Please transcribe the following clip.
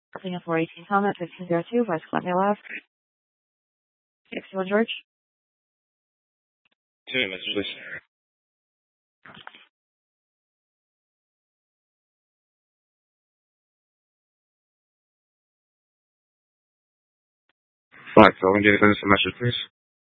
Singapore 18 comment 1502, Vice Columbia Left. 61 George. 2 message, please. Flight, so India, send us a message, please.